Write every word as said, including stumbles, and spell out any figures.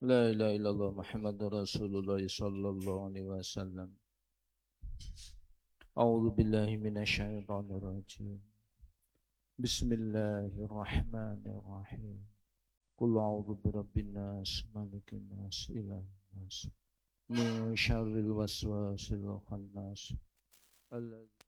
لا إله إلا الله محمد رسول الله صلى الله عليه وسلم. أعوذ بالله من الشيطان الرجيم. بسم الله الرحمن الرحيم. قل أعوذ برب الناس ملك الناس إله الناس من شر الوسواس الخناس الذي